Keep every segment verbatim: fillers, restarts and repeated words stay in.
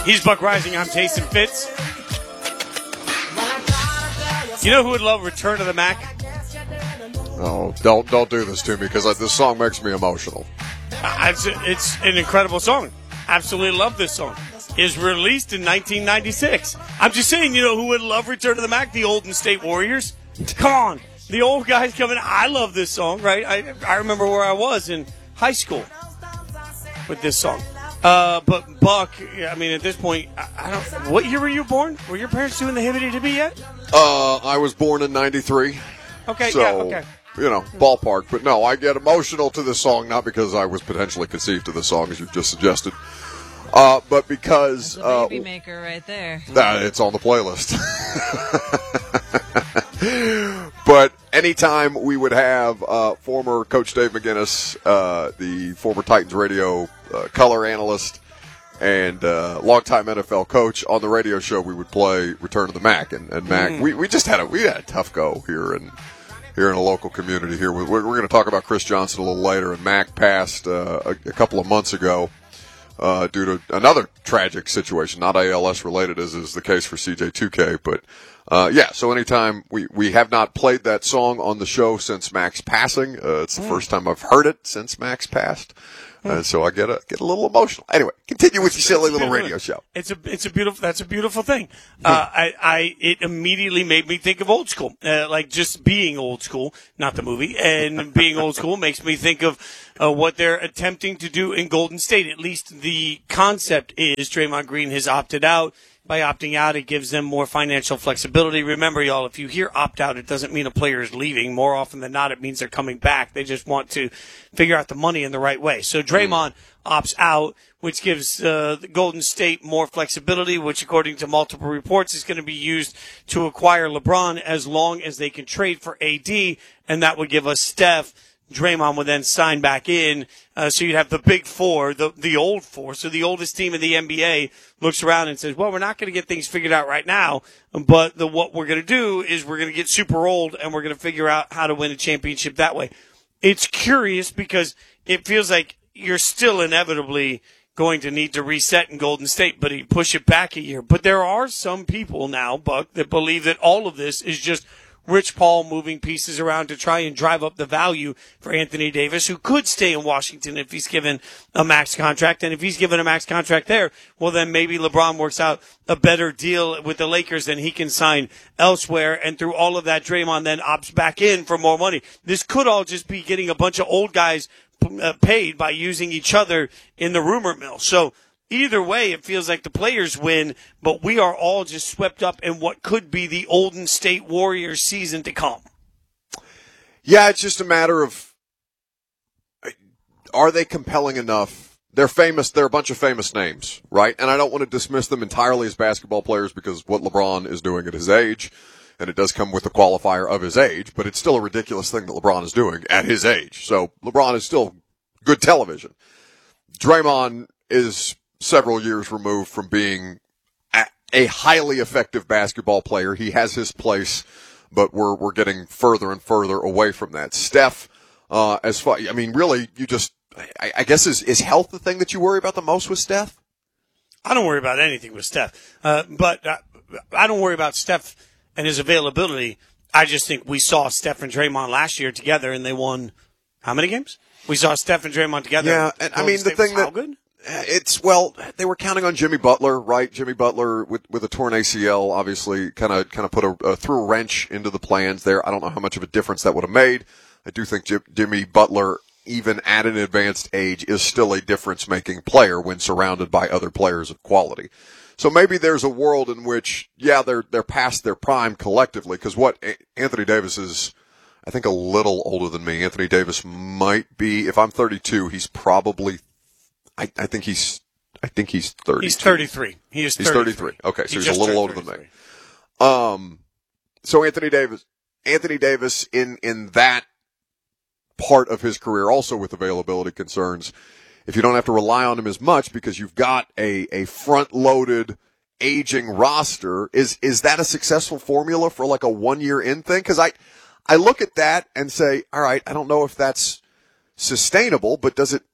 He's Buck Rising. I'm Jason Fitz. You know who would love Return of the Mac? Oh, don't don't do this to me because this song makes me emotional. Uh, it's, it's an incredible song. Absolutely love this song. Is released in nineteen ninety-six. I'm just saying, you know who would love Return of the Mac? The Golden State Warriors. Come on. The old guys coming. I love this song, right? I, I remember where I was in high school with this song. Uh, but Buck, I mean, at this point, I, I don't. What year were you born? Were your parents doing the hibbity dibbity yet? Uh, I was born in ninety-three. Okay, so, yeah, okay. You know, ballpark. But no, I get emotional to this song, not because I was potentially conceived to this song, as you've just suggested, uh, but because... That's a baby uh, maker right there. That, it's on the playlist. But anytime we would have uh, former Coach Dave McGinnis, uh, the former Titans radio uh, color analyst, and uh, longtime N F L coach on the radio show, we would play Return of the Mac. And, and Mac, mm. we, we just had a we had a tough go here in here in a local community. Here we're, we're going to talk about Chris Johnson a little later. And Mac passed uh, a, a couple of months ago uh, due to another tragic situation, not A L S related, as is the case for C J two K, but. Uh, yeah, so anytime we, we have not played that song on the show since Mac's passing. Uh, it's the mm. first time I've heard it since Mac's passed. Uh, so I get a, get a little emotional. Anyway, continue with your silly little radio show. It's a, it's a beautiful, that's a beautiful thing. Uh, I, I, it immediately made me think of old school. Uh, like just being old school, not the movie, and being old school makes me think of, uh, what they're attempting to do in Golden State. At least the concept is Draymond Green has opted out. By opting out, it gives them more financial flexibility. Remember, y'all, if you hear opt out, it doesn't mean a player is leaving. More often than not, it means they're coming back. They just want to figure out the money in the right way. So Draymond opts out, which gives uh, the Golden State more flexibility, which, according to multiple reports, is going to be used to acquire LeBron as long as they can trade for A D, and that would give us Steph. Draymond would then sign back in, uh, so you'd have the big four, the the old four. So the oldest team in the N B A looks around and says, well, we're not going to get things figured out right now, but the, what we're going to do is we're going to get super old and we're going to figure out how to win a championship that way. It's curious because it feels like you're still inevitably going to need to reset in Golden State, but you push it back a year. But there are some people now, Buck, that believe that all of this is just Rich Paul moving pieces around to try and drive up the value for Anthony Davis, who could stay in Washington if he's given a max contract. And if he's given a max contract there, well, then maybe LeBron works out a better deal with the Lakers than he can sign elsewhere. And through all of that, Draymond then opts back in for more money. This could all just be getting a bunch of old guys paid by using each other in the rumor mill. So either way, it feels like the players win, but we are all just swept up in what could be the Golden State Warriors season to come. Yeah, it's just a matter of, are they compelling enough? They're famous. They're a bunch of famous names, right? And I don't want to dismiss them entirely as basketball players because what LeBron is doing at his age, and it does come with the qualifier of his age, but it's still a ridiculous thing that LeBron is doing at his age. So LeBron is still good television. Draymond is several years removed from being a highly effective basketball player. He has his place, but we're we're getting further and further away from that. Steph, uh, as far, I mean, really, you just, I, I guess, is, is health the thing that you worry about the most with Steph? I don't worry about anything with Steph, uh, but uh, I don't worry about Steph and his availability. I just think we saw Steph and Draymond last year together, and they won how many games? We saw Steph and Draymond together. Yeah, and I mean, the thing that, good? It's, well, they were counting on Jimmy Butler, right? Jimmy Butler with, with a torn A C L, obviously kind of, kind of put a, uh, threw a wrench into the plans there. I don't know how much of a difference that would have made. I do think Jim, Jimmy Butler, even at an advanced age, is still a difference-making player when surrounded by other players of quality. So maybe there's a world in which, yeah, they're, they're past their prime collectively, because what Anthony Davis is, I think, a little older than me. Anthony Davis might be, if I'm thirty-two, he's probably I, I think he's, I think he's thirty. He's thirty-three. He is thirty-three. He's thirty-three. Okay, so he he's a little older than me. Um, so Anthony Davis, Anthony Davis in, in that part of his career, also with availability concerns, if you don't have to rely on him as much because you've got a, a front-loaded, aging roster, is, is that a successful formula for like a one-year in thing? Cause I, I look at that and say, all right, I don't know if that's sustainable, but does it,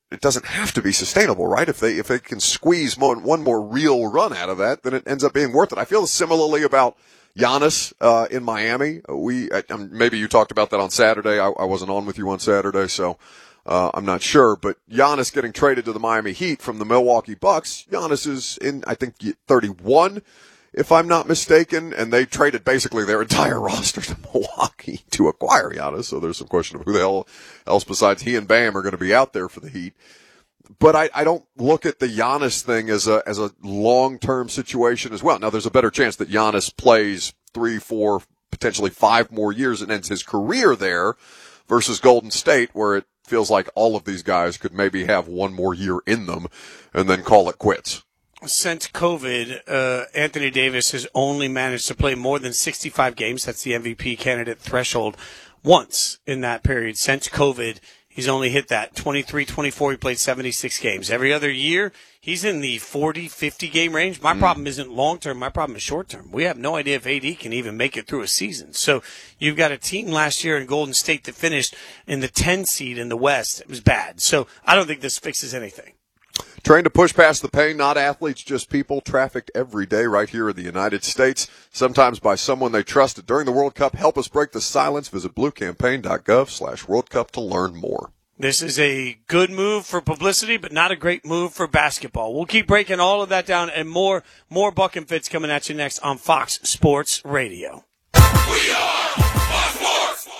it doesn't have to be sustainable, right? If they if they can squeeze one, one more real run out of that, then it ends up being worth it. I feel similarly about Giannis uh, in Miami. We uh, maybe you talked about that on Saturday. I, I wasn't on with you on Saturday, so uh, I'm not sure. But Giannis getting traded to the Miami Heat from the Milwaukee Bucks. Giannis is in, I think, thirty-one, if I'm not mistaken, and they traded basically their entire roster to Milwaukee to acquire Giannis. So there's some question of who the hell else besides he and Bam are going to be out there for the Heat. But I, I don't look at the Giannis thing as a as a long-term situation as well. Now, there's a better chance that Giannis plays three, four, potentially five more years and ends his career there versus Golden State, where it feels like all of these guys could maybe have one more year in them and then call it quits. Since COVID, uh, Anthony Davis has only managed to play more than sixty-five games. That's the M V P candidate threshold once in that period. Since COVID, he's only hit that. twenty-three twenty-four, he played seventy-six games. Every other year, he's in the forty fifty game range. My mm. problem isn't long-term. My problem is short-term. We have no idea if A D can even make it through a season. So you've got a team last year in Golden State that finished in the ten seed in the West. It was bad. So I don't think this fixes anything. Trained to push past the pain, not athletes, just people, trafficked every day right here in the United States, sometimes by someone they trusted during the World Cup. Help us break the silence. Visit bluecampaign.gov slash World Cup to learn more. This is a good move for publicity, but not a great move for basketball. We'll keep breaking all of that down and more, more Buck and Fitz coming at you next on Fox Sports Radio. We are Fox Sports.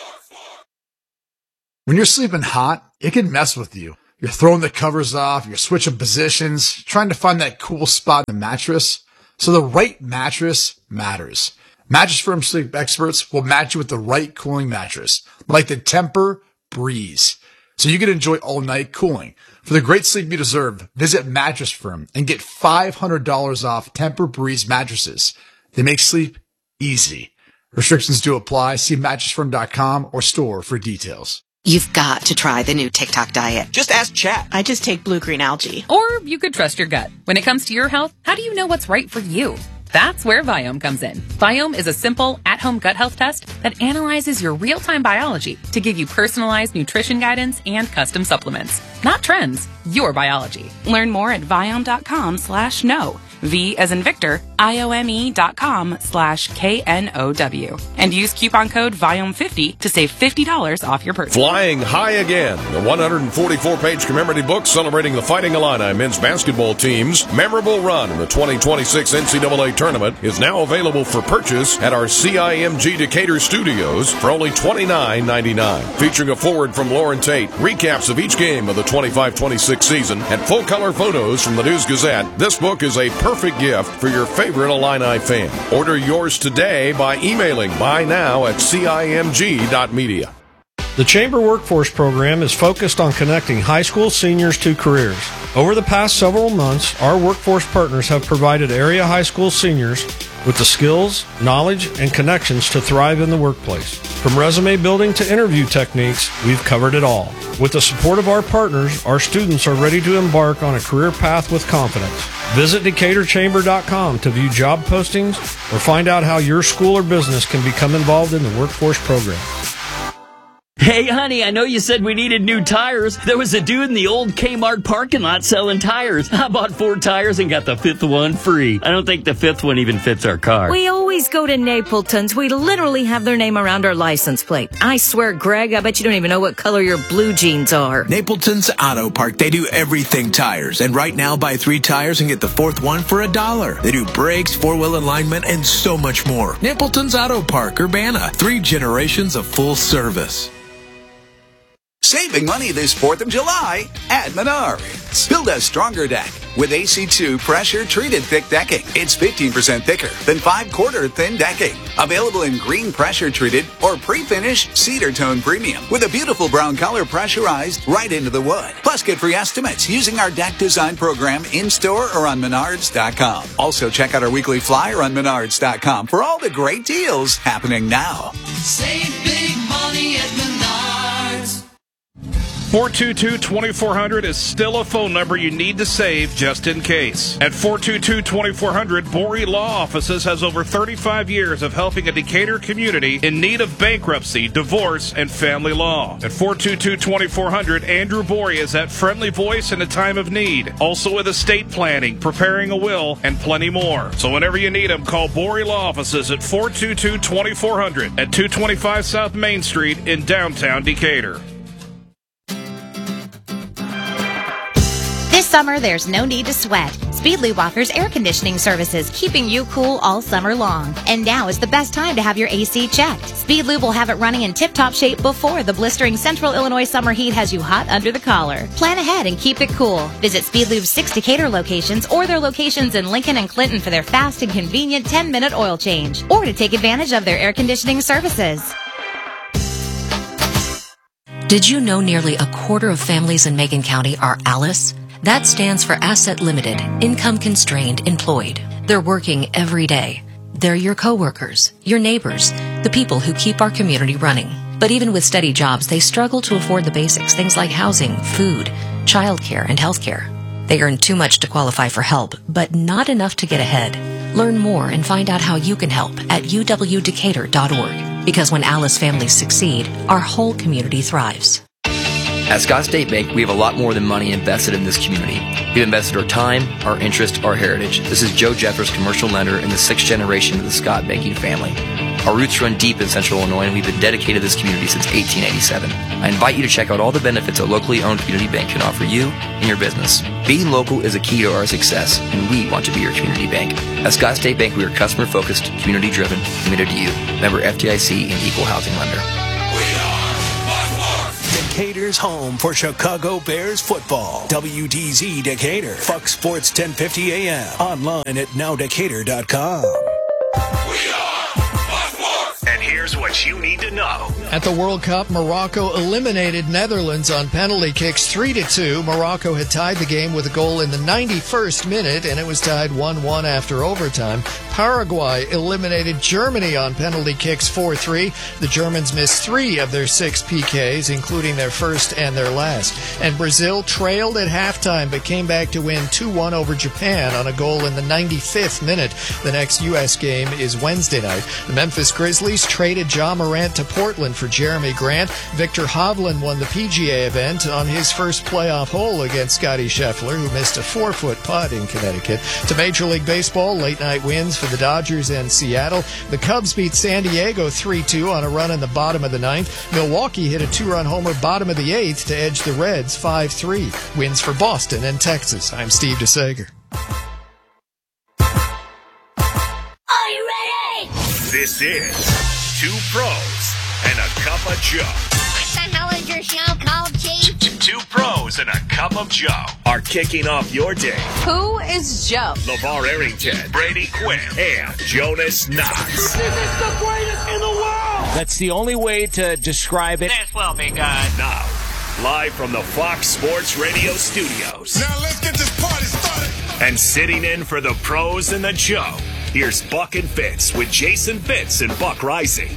When you're sleeping hot, it can mess with you. You're throwing the covers off, you're switching positions, trying to find that cool spot in the mattress. So the right mattress matters. Mattress Firm sleep experts will match you with the right cooling mattress, like the Tempur Breeze, so you can enjoy all night cooling. For the great sleep you deserve, visit Mattress Firm and get five hundred dollars off Tempur Breeze mattresses. They make sleep easy. Restrictions do apply. See mattress firm dot com or store for details. You've got to try the new TikTok diet. Just ask Chat. I just take blue-green algae. Or you could trust your gut. When it comes to your health, how do you know what's right for you? That's where Viome comes in. Viome is a simple, at-home gut health test that analyzes your real-time biology to give you personalized nutrition guidance and custom supplements. Not trends, your biology. Learn more at Viome.com slash no. V as in Victor, I-O-M-E dot com slash K N O W. And use coupon code Viome fifty to save fifty dollars off your purchase. Flying High Again, the one hundred forty-four page commemorative book celebrating the Fighting Illini men's basketball team's memorable run in the twenty twenty-six N C double A tournament, is now available for purchase at our C I M G Decatur studios for only twenty-nine ninety-nine. Featuring a foreword from Lauren Tate, recaps of each game of the twenty-five twenty-six season, and full-color photos from the News Gazette, this book is a perfect gift for your favorite Illini fan. Order yours today by emailing buy now at C I M G dot media. The Chamber Workforce Program is focused on connecting high school seniors to careers. Over the past several months, our workforce partners have provided area high school seniors with the skills, knowledge, and connections to thrive in the workplace. From resume building to interview techniques, we've covered it all. With the support of our partners, our students are ready to embark on a career path with confidence. Visit Decatur Chamber dot com to view job postings or find out how your school or business can become involved in the workforce program. Hey, honey, I know you said we needed new tires. There was a dude in the old Kmart parking lot selling tires. I bought four tires and got the fifth one free. I don't think the fifth one even fits our car. We always go to Napleton's. We literally have their name around our license plate. I swear, Greg, I bet you don't even know what color your blue jeans are. Napleton's Auto Park. They do everything tires. And right now, buy three tires and get the fourth one for a dollar. They do brakes, four-wheel alignment, and so much more. Napleton's Auto Park, Urbana. Three generations of full service. Saving money this fourth of July at Menards. Build a stronger deck with A C two pressure-treated thick decking. It's fifteen percent thicker than five-quarter thin decking. Available in green pressure-treated or pre-finished cedar tone premium with a beautiful brown color pressurized right into the wood. Plus, get free estimates using our deck design program in-store or on Menards dot com. Also, check out our weekly flyer on Menards dot com for all the great deals happening now. Save big money at Menards. four two two, two four zero zero is still a phone number you need to save just in case. At four two two, two four zero zero, Borey Law Offices has over thirty-five years of helping a Decatur community in need of bankruptcy, divorce, and family law. At four two two, two four zero zero, Andrew Borey is that friendly voice in a time of need. Also with estate planning, preparing a will, and plenty more. So whenever you need him, call Borey Law Offices at four two two, two four zero zero at two twenty-five South Main Street in downtown Decatur. This summer, there's no need to sweat. Speedlube offers air conditioning services, keeping you cool all summer long. And now is the best time to have your A C checked. Speedlube will have it running in tip-top shape before the blistering Central Illinois summer heat has you hot under the collar. Plan ahead and keep it cool. Visit Speedlube's six Decatur locations or their locations in Lincoln and Clinton for their fast and convenient ten-minute oil change, or to take advantage of their air conditioning services. Did you know nearly a quarter of families in Macon County are ALICE? That stands for Asset Limited, Income Constrained Employed. They're working every day. They're your coworkers, your neighbors, the people who keep our community running. But even with steady jobs, they struggle to afford the basics, things like housing, food, childcare, and healthcare. They earn too much to qualify for help, but not enough to get ahead. Learn more and find out how you can help at u w decatur dot org. Because when ALICE families succeed, our whole community thrives. At Scott State Bank, we have a lot more than money invested in this community. We've invested our time, our interest, our heritage. This is Joe Jeffers, commercial lender in the sixth generation of the Scott banking family. Our roots run deep in Central Illinois, and we've been dedicated to this community since eighteen eighty-seven. I invite you to check out all the benefits a locally owned community bank can offer you and your business. Being local is a key to our success, and we want to be your community bank. At Scott State Bank, we are customer-focused, community-driven, committed to you. Member F D I C and equal housing lender. Decatur's home for Chicago Bears football. W D Z Decatur. Fox Sports ten fifty A M. Online at now decatur dot com. And here's what you need to know. At the World Cup, Morocco eliminated Netherlands on penalty kicks three to two. Morocco had tied the game with a goal in the ninety-first minute, and it was tied one one after overtime. Paraguay eliminated Germany on penalty kicks four three. The Germans missed three of their six P Ks, including their first and their last. And Brazil trailed at halftime but came back to win two one over Japan on a goal in the ninety-fifth minute. The next U S game is Wednesday night. The Memphis Grizzlies traded Ja Morant to Portland for Jeremy Grant. Victor Hovland won the P G A event on his first playoff hole against Scottie Scheffler, who missed a four-foot putt in Connecticut. To Major League Baseball, late-night wins for the Dodgers and Seattle. The Cubs beat San Diego three two on a run in the bottom of the ninth. Milwaukee hit a two-run homer bottom of the eighth to edge the Reds five three. Wins for Boston and Texas. I'm Steve DeSager. Are you ready? This is Two Pros and a Cup of Joe. What the hell is your show called, Chief? Two Pros and a Cup of Joe are kicking off your day. Who is Joe? LeVar Arrington, Brady Quinn, and Jonas Knox. This is the greatest in the world! That's the only way to describe it. This will be good. Now, live from the Fox Sports Radio studios. Now let's get this party started. And sitting in for the Pros and the Joe, here's Buck and Fitz with Jason Fitz and Buck Rising.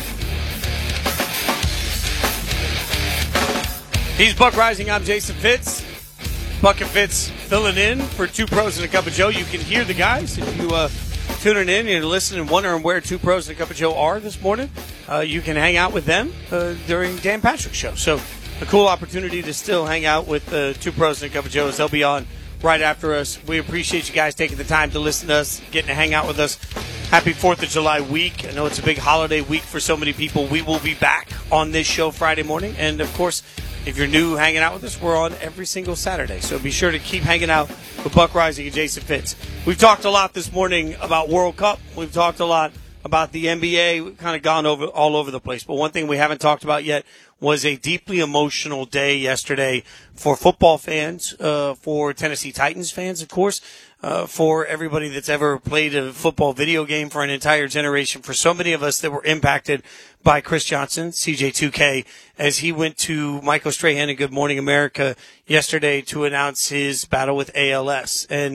He's Buck Rising. I'm Jason Fitz. Buck and Fitz filling in for Two Pros and a Cup of Joe. You can hear the guys if you uh, tuning in and you're listening and wondering where Two Pros and a Cup of Joe are this morning. Uh, you can hang out with them uh, during Dan Patrick's show. So a cool opportunity to still hang out with uh, Two Pros and a Cup of Joe as they'll be on right after us. We appreciate you guys taking the time to listen to us, getting to hang out with us. Happy fourth of July week. I know it's a big holiday week for so many people. We will be back on this show Friday morning. And, of course, if you're new hanging out with us, we're on every single Saturday. So be sure to keep hanging out with Buck Rising and Jason Fitz. We've talked a lot this morning about World Cup. We've talked a lot about the N B A. We've kind of gone over all over the place. But one thing we haven't talked about yet was a deeply emotional day yesterday for football fans, uh, for Tennessee Titans fans, of course, uh, for everybody that's ever played a football video game, for an entire generation, for so many of us that were impacted by Chris Johnson, C J two K, as he went to Michael Strahan and Good Morning America yesterday to announce his battle with A L S. And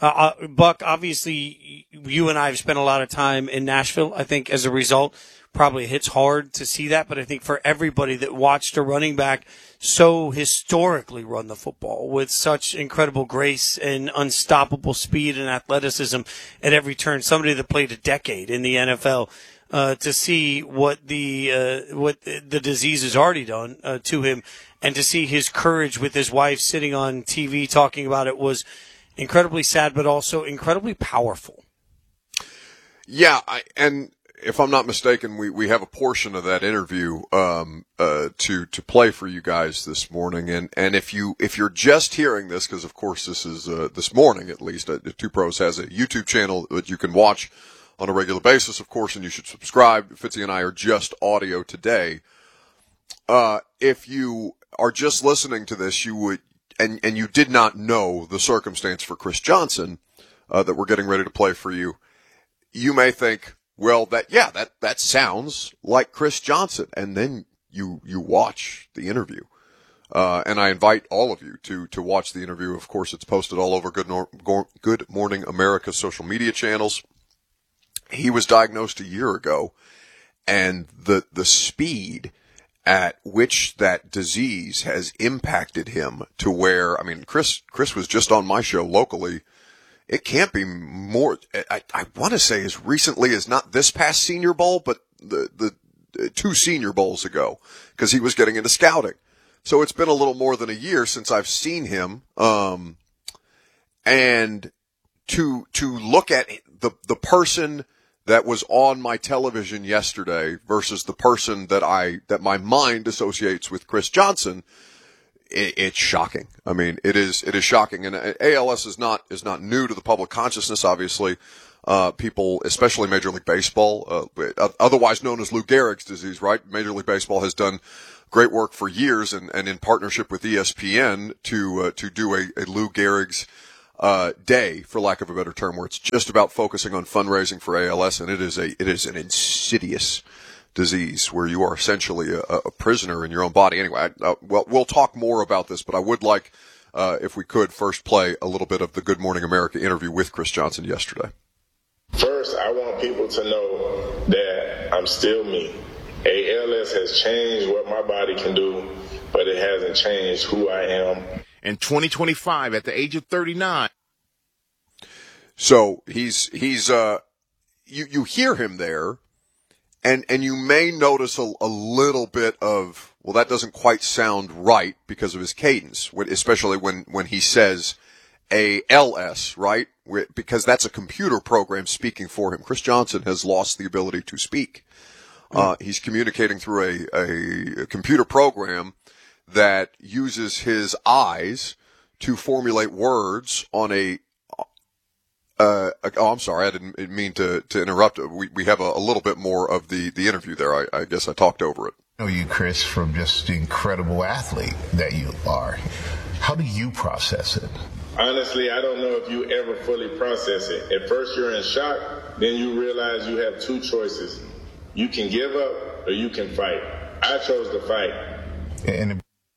Uh, uh, Buck, obviously, you and I have spent a lot of time in Nashville. I think as a result, probably hits hard to see that. But I think for everybody that watched a running back so historically run the football with such incredible grace and unstoppable speed and athleticism at every turn, somebody that played a decade in the N F L, uh, to see what the uh, what the disease has already done uh, to him, and to see his courage with his wife sitting on T V talking about it was incredibly sad, but also incredibly powerful. Yeah, I, and if I'm not mistaken, we, we have a portion of that interview um, uh, to to play for you guys this morning. And, and if you if you're just hearing this, because of course this is uh, this morning at least, uh, Two Pros has a YouTube channel that you can watch on a regular basis, of course, and you should subscribe. Fitzy and I are just audio today. Uh, if you are just listening to this, you would. And, and you did not know the circumstance for Chris Johnson, uh, that we're getting ready to play for you. You may think, well, that, yeah, that, that sounds like Chris Johnson. And then you, you watch the interview. Uh, and I invite all of you to, to watch the interview. Of course, it's posted all over Good, Nor- Good Morning America's social media channels. He was diagnosed a year ago, and the, the speed at which that disease has impacted him to where, I mean, Chris, Chris was just on my show locally. It can't be more, I, I want to say as recently as not this past Senior Bowl, but the, the two Senior Bowls ago, because he was getting into scouting. So it's been a little more than a year since I've seen him. Um, and to, to look at the, the person that was on my television yesterday versus the person that I, that my mind associates with Chris Johnson, it, it's shocking. I mean, it is, it is shocking. And A L S is not, is not new to the public consciousness, obviously. Uh, people, especially Major League Baseball, uh, otherwise known as Lou Gehrig's disease, right? Major League Baseball has done great work for years and, and in partnership with E S P N to, uh, to do a, a Lou Gehrig's Uh, day, for lack of a better term, where it's just about focusing on fundraising for A L S, and it is a it is an insidious disease where you are essentially a, a prisoner in your own body. Anyway, I, uh, well, we'll talk more about this, but I would like, uh, if we could, first play a little bit of the Good Morning America interview with Chris Johnson yesterday. First, I want people to know that I'm still me. A L S has changed what my body can do, but it hasn't changed who I am. In twenty twenty-five, at the age of thirty-nine. So he's, he's, uh, you, you hear him there, and, and you may notice a, a little bit of, well, that doesn't quite sound right because of his cadence, especially when, when he says A L S, right? Because that's a computer program speaking for him. Chris Johnson has lost the ability to speak. Uh, he's communicating through a, a computer program that uses his eyes to formulate words on a, uh, oh, I'm sorry, I didn't mean to, to interrupt. We, we have a, a little bit more of the, the interview there. I, I guess I talked over it. I know you, Chris, from just the incredible athlete that you are. How do you process it? Honestly, I don't know if you ever fully process it. At first you're in shock, then you realize you have two choices. You can give up or you can fight. I chose to fight. And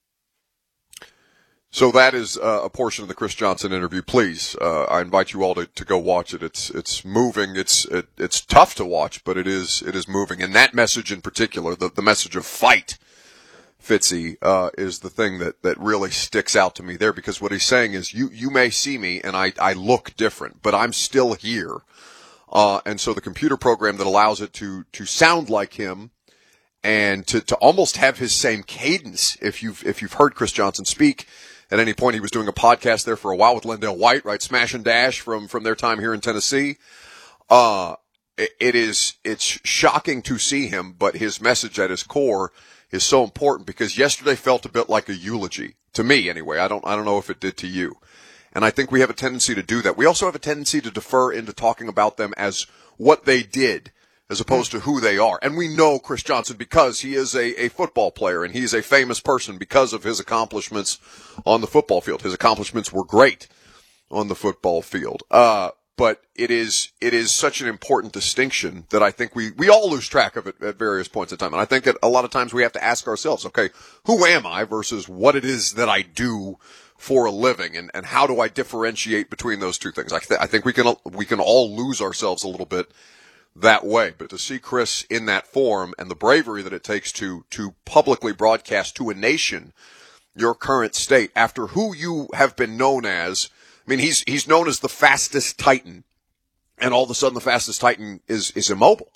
So that is uh, a portion of the Chris Johnson interview. Please, uh, I invite you all to, to go watch it. It's it's moving. It's it, it's tough to watch, but it is it is moving. And that message in particular, the, the message of fight, Fitzy, uh, is the thing that, that really sticks out to me there, because what he's saying is you you may see me and I, I look different, but I'm still here. Uh, and so the computer program that allows it to to sound like him and to, to almost have his same cadence, if you've if you've heard Chris Johnson speak. At any point, he was doing a podcast there for a while with Lendale White, right? Smash and Dash from, from their time here in Tennessee. Uh, it, it is, it's shocking to see him, but his message at his core is so important, because yesterday felt a bit like a eulogy. To me, anyway. I don't, I don't know if it did to you. And I think we have a tendency to do that. We also have a tendency to defer into talking about them as what they did, as opposed to who they are. And we know Chris Johnson because he is a, a football player, and he's a famous person because of his accomplishments on the football field. His accomplishments were great on the football field. Uh, but it is, it is such an important distinction that I think we, we all lose track of it at various points in time. And I think that a lot of times we have to ask ourselves, okay, who am I versus what it is that I do for a living, and, and how do I differentiate between those two things? I, th- I think we can we can all lose ourselves a little bit that way. But to see Chris in that form and the bravery that it takes to to publicly broadcast to a nation your current state after who you have been known as. I mean, he's he's known as the fastest Titan, and all of a sudden the fastest Titan is is immobile.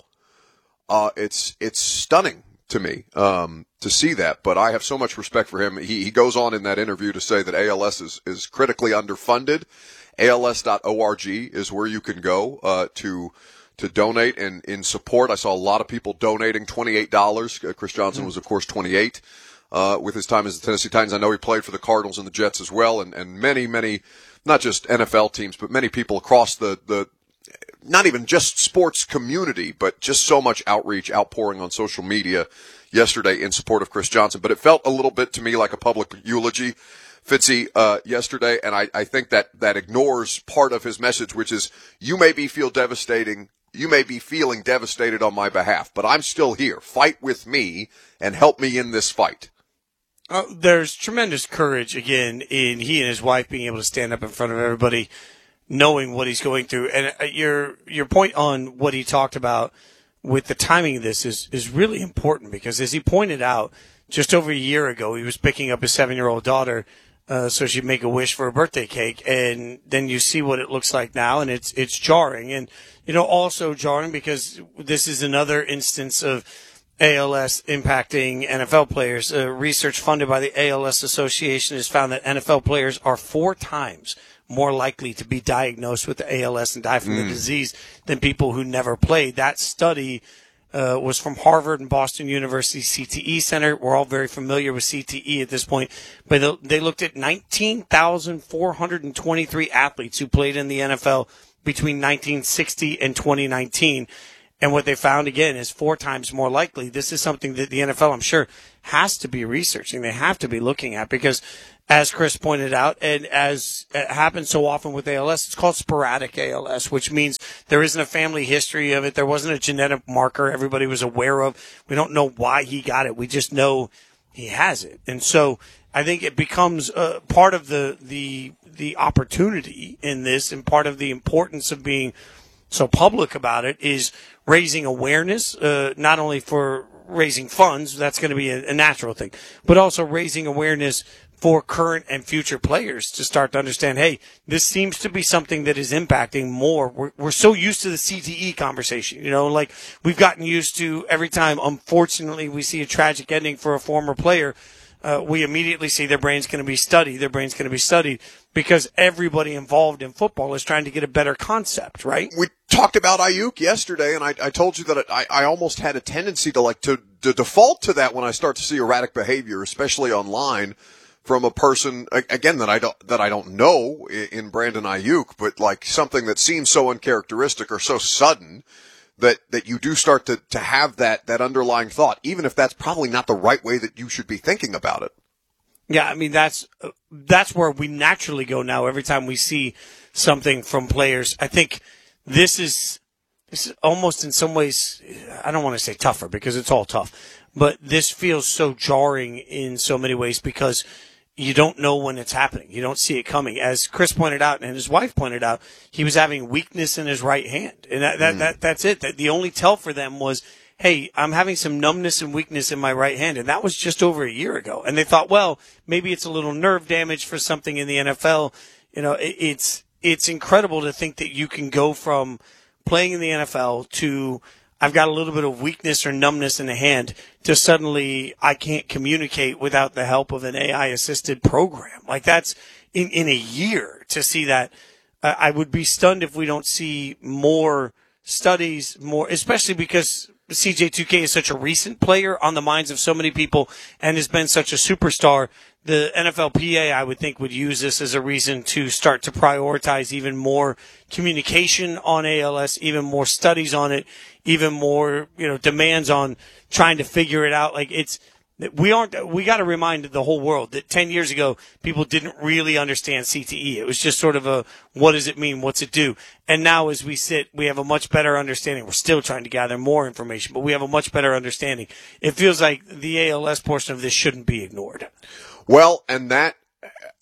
Uh, it's it's stunning to me um, to see that, but I have so much respect for him. He, he goes on in that interview to say that A L S is, is critically underfunded. A L S dot org is where you can go uh, to to donate and in support. I saw a lot of people donating twenty-eight dollars. Uh, Chris Johnson was, of course, twenty-eight uh, with his time as the Tennessee Titans. I know he played for the Cardinals and the Jets as well, and, and many, many, not just N F L teams, but many people across the, the not even just sports community, but just so much outreach, outpouring on social media yesterday in support of Chris Johnson. But it felt a little bit to me like a public eulogy, Fitzy, uh, yesterday. And I, I think that, that ignores part of his message, which is you may be feel devastating. You may be feeling devastated on my behalf, but I'm still here. Fight with me and help me in this fight. Uh, there's tremendous courage, again, in he and his wife being able to stand up in front of everybody, knowing what he's going through. And your your point on what he talked about with the timing of this is, is really important because, as he pointed out, just over a year ago, he was picking up his seven-year-old daughter uh, so she'd make a wish for a birthday cake. And then you see what it looks like now, and it's it's jarring. And, you know, also jarring because this is another instance of A L S impacting N F L players. Uh, research funded by the A L S Association has found that N F L players are four times more likely to be diagnosed with the A L S and die from mm. the disease than people who never played. That study uh, was from Harvard and Boston University C T E Center. We're all very familiar with C T E at this point, but they looked at nineteen thousand four hundred twenty-three athletes who played in the N F L between nineteen sixty and twenty nineteen. And what they found, again, is four times more likely. This is something that the N F L, I'm sure, has to be researching. They have to be looking at because, as Chris pointed out, and as it happens so often with A L S, it's called sporadic A L S, which means there isn't a family history of it. There wasn't a genetic marker everybody was aware of. We don't know why he got it. We just know he has it. And so I think it becomes uh, part of the, the, the opportunity in this and part of the importance of being so public about it is raising awareness, uh, not only for raising funds, that's going to be a, a natural thing, but also raising awareness for current and future players to start to understand, hey, this seems to be something that is impacting more. We're, we're so used to the C T E conversation, you know, like we've gotten used to every time, unfortunately, we see a tragic ending for a former player, uh, we immediately see their brain's going to be studied, their brain's going to be studied because everybody involved in football is trying to get a better concept, right? We talked about Ayuk yesterday, and I, I told you that I, I almost had a tendency to like to, to default to that when I start to see erratic behavior, especially online, from a person again that I don't that I don't know in Brandon Ayuk, but like something that seems so uncharacteristic or so sudden that that you do start to to have that that underlying thought, even if that's probably not the right way that you should be thinking about it. Yeah, I mean, that's that's where we naturally go now every time we see something from players. I think this is, this is almost in some ways, I don't want to say tougher because it's all tough, but this feels so jarring in so many ways because you don't know when it's happening. You don't see it coming. As Chris pointed out and his wife pointed out, he was having weakness in his right hand. And that, that, mm. that that's it. That the only tell for them was, hey, I'm having some numbness and weakness in my right hand. And that was just over a year ago. And they thought, well, maybe it's a little nerve damage for something in the N F L. You know, it, it's, it's incredible to think that you can go from playing in the N F L to I've got a little bit of weakness or numbness in the hand to suddenly I can't communicate without the help of an A I assisted program. Like that's in, in a year to see that. Uh, I would be stunned if we don't see more studies, more, especially because C J two K is such a recent player on the minds of so many people and has been such a superstar. The N F L P A, I would think, would use this as a reason to start to prioritize even more communication on A L S, even more studies on it, even more, you know, demands on trying to figure it out. Like it's, we aren't, we got to remind the whole world that ten years ago, people didn't really understand C T E. It was just sort of a, what does it mean? What's it do? And now as we sit, we have a much better understanding. We're still trying to gather more information, but we have a much better understanding. It feels like the A L S portion of this shouldn't be ignored. Well, and that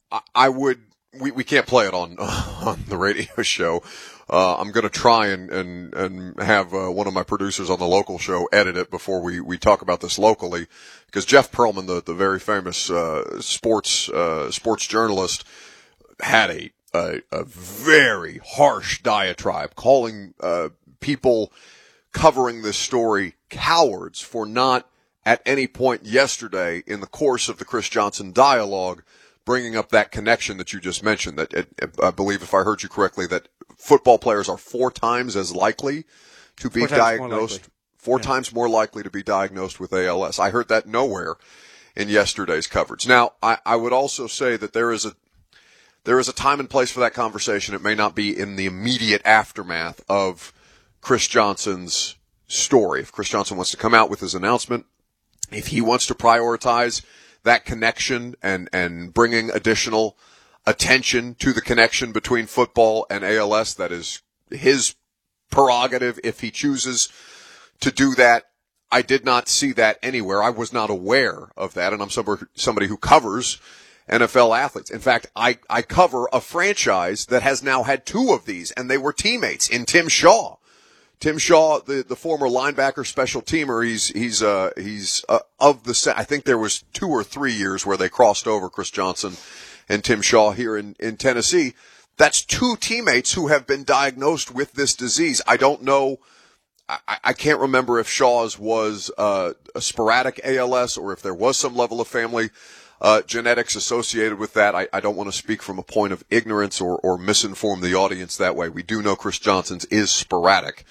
I, I would. We, we can't play it on on the radio show. Uh, I'm going to try and and and have uh, one of my producers on the local show edit it before we we talk about this locally, because Jeff Pearlman, the the very famous uh, sports uh, sports journalist, had a, a a very harsh diatribe calling uh, people covering this story cowards for not at any point yesterday in the course of the Chris Johnson dialogue bringing up that connection that you just mentioned. That it, I believe, if I heard you correctly, that football players are four times as likely to be four diagnosed, four yeah. times more likely to be diagnosed with A L S. I heard that nowhere in yesterday's coverage. Now, I, I would also say that there is a there is a time and place for that conversation. It may not be in the immediate aftermath of Chris Johnson's story. If Chris Johnson wants to come out with his announcement, if he wants to prioritize that connection and, and bringing additional attention to the connection between football and A L S, that is his prerogative if he chooses to do that. I did not see that anywhere. I was not aware of that, and I'm somebody, somebody who covers N F L athletes. In fact, I, I cover a franchise that has now had two of these, and they were teammates in Tim Shaw. Tim Shaw, the, the former linebacker special teamer, he's, he's, uh, he's, uh, of the, I think there was two or three years where they crossed over, Chris Johnson and Tim Shaw here in, in Tennessee. That's two teammates who have been diagnosed with this disease. I don't know, I, I can't remember if Shaw's was, uh, a sporadic A L S or if there was some level of family, uh, genetics associated with that. I, I don't want to speak from a point of ignorance or, or misinform the audience that way. We do know Chris Johnson's is sporadic.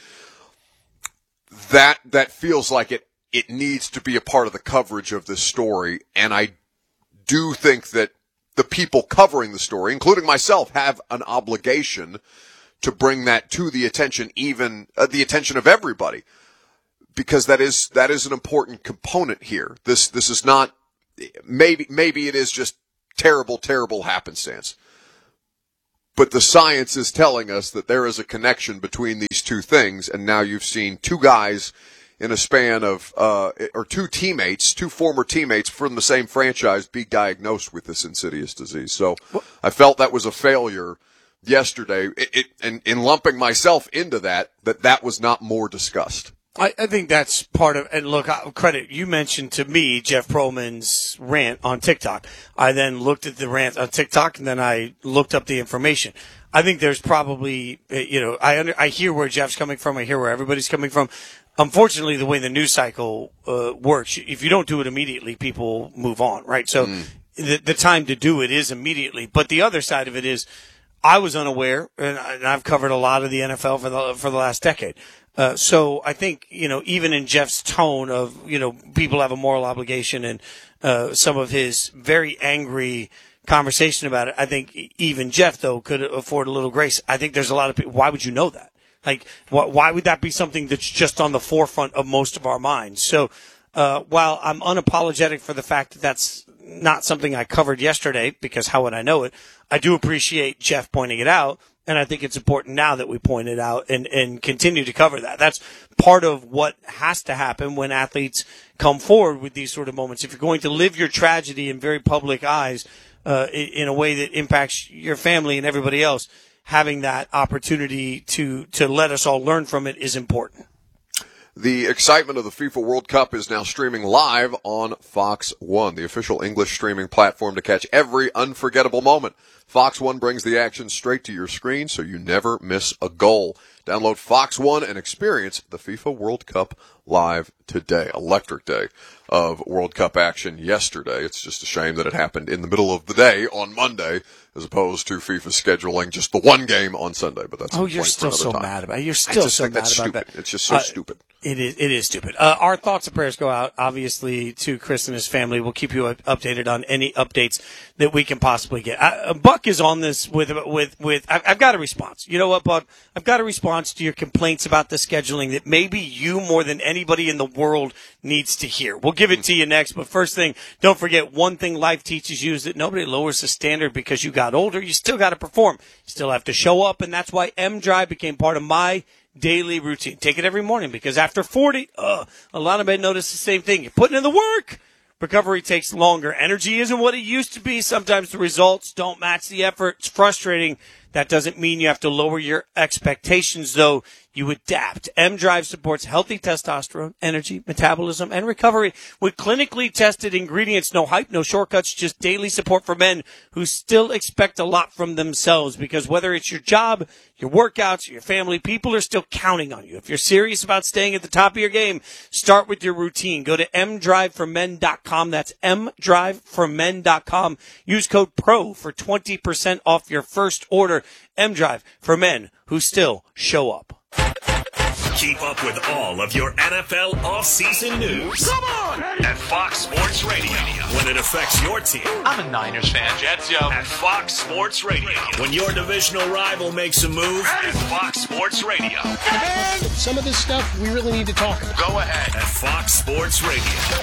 That, that feels like it, it needs to be a part of the coverage of this story. And I do think that the people covering the story, including myself, have an obligation to bring that to the attention, even uh, the attention of everybody, because that is, that is an important component here. This, this is not, maybe, maybe it is just terrible, terrible happenstance. But the science is telling us that there is a connection between these two things, and now you've seen two guys in a span of, uh, or two teammates, two former teammates from the same franchise be diagnosed with this insidious disease. So I felt that was a failure yesterday. It, it, and in lumping myself into that, that that was not more discussed. I, I think that's part of, and look, I, credit, you mentioned to me Jeff Pearlman's rant on TikTok. I then looked at the rant on TikTok, and then I looked up the information. I think there's probably, you know, I under, I hear where Jeff's coming from. I hear where everybody's coming from. Unfortunately, the way the news cycle uh, works, if you don't do it immediately, people move on, right? So mm. the, the time to do it is immediately. But the other side of it is, I was unaware, and, I, and I've covered a lot of the N F L for the for the last decade. Uh, so I think, you know, even in Jeff's tone of, you know, people have a moral obligation, and uh, some of his very angry conversation about it, I think even Jeff, though, could afford a little grace. I think there's a lot of people, why would you know that? Like, wh- why would that be something that's just on the forefront of most of our minds? So uh, while I'm unapologetic for the fact that that's not something I covered yesterday, because how would I know it, I do appreciate Jeff pointing it out. And I think it's important now that we point it out and, and continue to cover that. That's part of what has to happen when athletes come forward with these sort of moments. If you're going to live your tragedy in very public eyes, uh, in a way that impacts your family and everybody else, having that opportunity to, to let us all learn from it is important. The excitement of the FIFA World Cup is now streaming live on Fox One, the official English streaming platform to catch every unforgettable moment. Fox One brings the action straight to your screen so you never miss a goal. Download Fox One and experience the FIFA World Cup live today. Electric day of World Cup action yesterday. It's just a shame that it happened in the middle of the day on Monday as opposed to FIFA scheduling just the one game on Sunday. But that's oh, you're still so time. mad about it. You're still I just so think mad that's about stupid. that. It's just so uh, stupid. It is. It is stupid. Uh, our thoughts and prayers go out, obviously, to Chris and his family. We'll keep you updated on any updates that we can possibly get. Uh, Buck is on this with with with. I've got a response. You know what, Buck? I've got a response to your complaints about the scheduling that maybe you more than anybody in the world needs to hear. We'll give it to you next. But first thing, don't forget one thing life teaches you is that nobody lowers the standard because you got older. You still got to perform. You still have to show up, and that's why M Drive became part of my daily routine. Take it every morning because after forty, uh, a lot of men notice the same thing. You're putting in the work. recovery takes longer. Energy isn't what it used to be. Sometimes the results don't match the effort. It's frustrating. That doesn't mean you have to lower your expectations, though. You adapt. M-Drive supports healthy testosterone, energy, metabolism, and recovery with clinically tested ingredients. No hype, no shortcuts, just daily support for men who still expect a lot from themselves. Because whether it's your job, your workouts, or your family, people are still counting on you. If you're serious about staying at the top of your game, start with your routine. Go to m drive for men dot com. That's m drive for men dot com. Use code PRO for twenty percent off your first order. M-Drive for men who still show up. Keep up with all of your N F L offseason news. Come on! At Fox Sports Radio. When it affects your team. I'm a Niners fan, Jets, yo. At Fox Sports Radio. When your divisional rival makes a move. At Fox Sports Radio. And some of this stuff we really need to talk about. Go ahead. At Fox Sports Radio.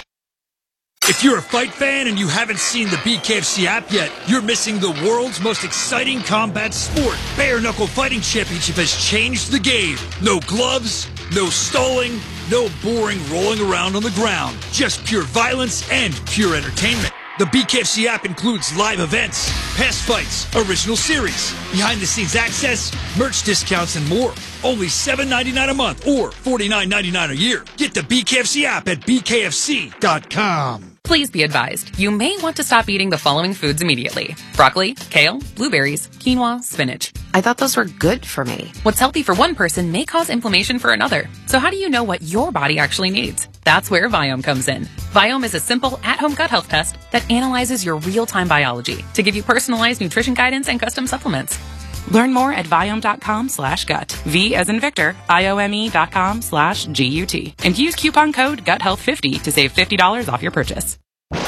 If you're a fight fan and you haven't seen the B K F C app yet, you're missing the world's most exciting combat sport. Bare Knuckle Fighting Championship has changed the game. No gloves, no stalling, no boring rolling around on the ground. Just pure violence and pure entertainment. The B K F C app includes live events, past fights, original series, behind-the-scenes access, merch discounts, and more. Only seven dollars and ninety-nine cents a month or forty-nine dollars and ninety-nine cents a year. Get the B K F C app at b k f c dot com. Please be advised, you may want to stop eating the following foods immediately. Broccoli, kale, blueberries, quinoa, spinach. I thought those were good for me. What's healthy for one person may cause inflammation for another. So how do you know what your body actually needs? That's where Viome comes in. Viome is a simple at-home gut health test that analyzes your real-time biology to give you personalized nutrition guidance and custom supplements. Learn more at Viome.com slash gut. V as in Victor, I-O-M-E dot com slash G-U-T. And use coupon code gut health fifty to save fifty dollars off your purchase.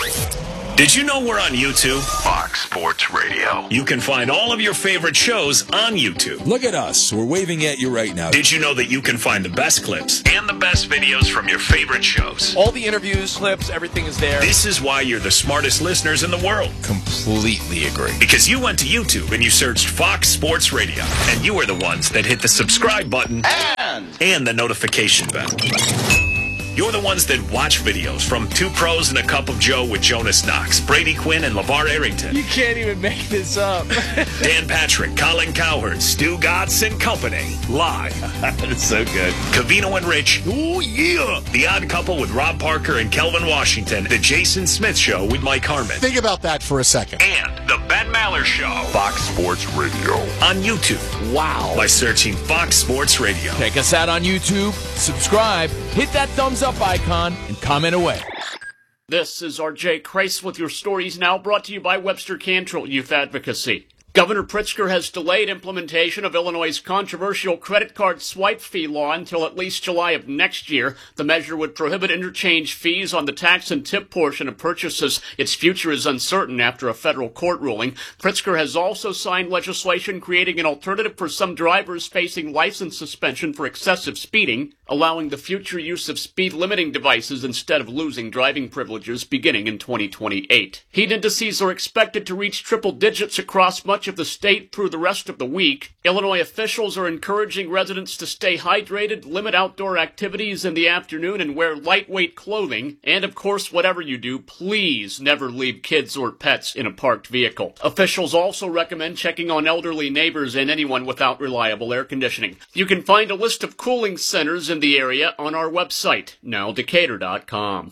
Did you know we're on YouTube? Fox Sports Radio. You can find all of your favorite shows on YouTube. Look at us. We're waving at you right now. Did you know that you can find the best clips and the best videos from your favorite shows? All the interviews, clips, everything is there. This is why you're the smartest listeners in the world. Completely agree. Because you went to YouTube and you searched Fox Sports Radio. And you are the ones that hit the subscribe button and, and the notification bell. You're the ones that watch videos from Two Pros and a Cup of Joe with Jonas Knox, Brady Quinn, and LeVar Arrington. You can't even make this up. Dan Patrick, Colin Cowherd, Stu Gatz and Company. Live. That's so good. Covino and Rich. Oh, yeah. The Odd Couple with Rob Parker and Kelvin Washington. The Jason Smith Show with Mike Harmon. Think about that for a second. And The Ben Maller Show. Fox Sports Radio. On YouTube. Wow. By searching Fox Sports Radio. Check us out on YouTube. Subscribe. Hit that thumbs up icon and comment away. This is R J Kreis with your stories now, brought to you by Webster Cantrell Youth Advocacy. Governor Pritzker has delayed implementation of Illinois' controversial credit card swipe fee law until at least July of next year. The measure would prohibit interchange fees on the tax and tip portion of purchases. Its future is uncertain after a federal court ruling. Pritzker has also signed legislation creating an alternative for some drivers facing license suspension for excessive speeding, allowing the future use of speed limiting devices instead of losing driving privileges beginning in twenty twenty-eight. Heat indices are expected to reach triple digits across much of the state through the rest of the week. Illinois officials are encouraging residents to stay hydrated, limit outdoor activities in the afternoon, and wear lightweight clothing. And of course, whatever you do, please never leave kids or pets in a parked vehicle. Officials also recommend checking on elderly neighbors and anyone without reliable air conditioning. You can find a list of cooling centers in the area on our website, now decatur dot com.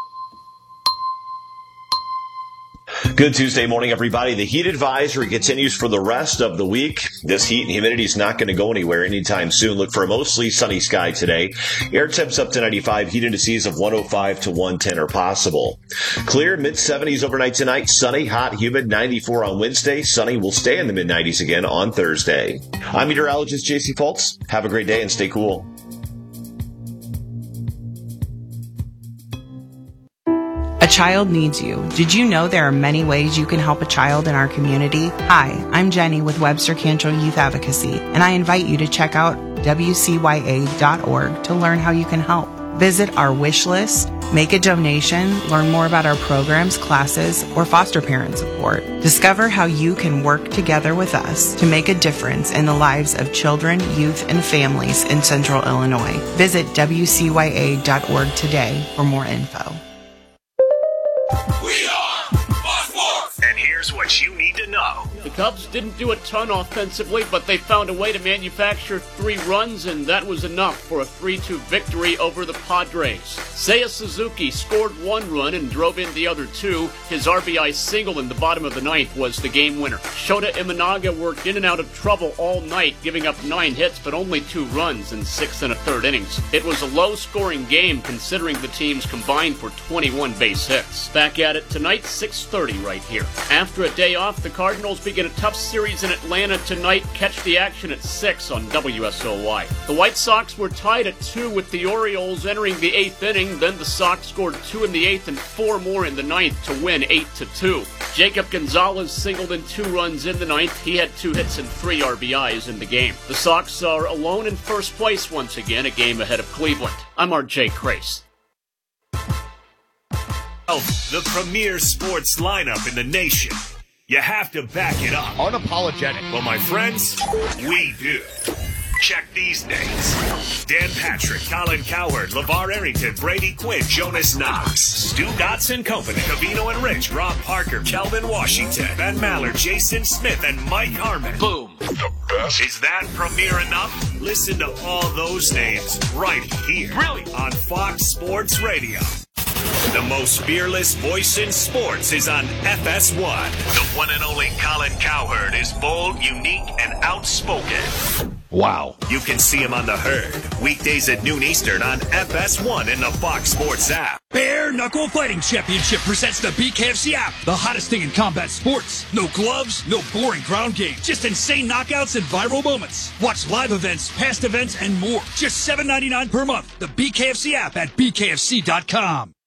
Good Tuesday morning, everybody. The heat advisory continues for the rest of the week. This heat and humidity is not going to go anywhere anytime soon. Look for a mostly sunny sky today. Air temps up to ninety-five. Heat indices of one oh five to one ten are possible. Clear, mid seventies overnight tonight. Sunny, hot, humid, ninety-four on Wednesday. Sunny will stay in the mid nineties again on Thursday. I'm meteorologist J C Fultz. Have a great day and stay cool. A child needs you. Did you know there are many ways you can help a child in our community? Hi, I'm Jenny with Webster Cantrell Youth Advocacy, and I invite you to check out W C Y A dot org to learn how you can help. Visit our wish list, make a donation, learn more about our programs, classes, or foster parent support. Discover how you can work together with us to make a difference in the lives of children, youth, and families in Central Illinois. Visit W C Y A dot org today for more info. Cubs didn't do a ton offensively, but they found a way to manufacture three runs, and that was enough for a three two victory over the Padres. Seiya Suzuki scored one run and drove in the other two. His R B I single in the bottom of the ninth was the game winner. Shota Imanaga worked in and out of trouble all night, giving up nine hits but only two runs in six and a third innings. It was a low-scoring game considering the teams combined for twenty-one base hits. Back at it tonight, six thirty right here. After a day off, the Cardinals begin a tough series in Atlanta tonight. Catch the action at six on W S O Y. The White Sox were tied at two with the Orioles entering the eighth inning. Then the Sox scored two in the eighth and four more in the ninth to win eight to two. Jacob Gonzalez singled in two runs in the ninth. He had two hits and three R B Is in the game. The Sox are alone in first place once again, a game ahead of Cleveland. I'm R J Crace. The premier sports lineup in the nation. You have to back it up. Unapologetic. Well, my friends, we do. Check these names. Dan Patrick, Colin Cowherd, LeVar Arrington, Brady Quinn, Jonas Knox, Stu Gotts and Company, Cavino and Rich, Rob Parker, Kelvin Washington, Ben Maller, Jason Smith, and Mike Harmon. Boom. The best. Is that premier enough? Listen to all those names right here. Brilliant. On Fox Sports Radio. The most fearless voice in sports is on F S one. The one and only Colin Cowherd is bold, unique, and outspoken. Wow. You can see him on The Herd, weekdays at noon Eastern on F S one in the Fox Sports app. Bare Knuckle Fighting Championship presents the B K F C app, the hottest thing in combat sports. No gloves, no boring ground game, just insane knockouts and viral moments. Watch live events, past events, and more. Just seven ninety-nine per month. The B K F C app at B K F C dot com.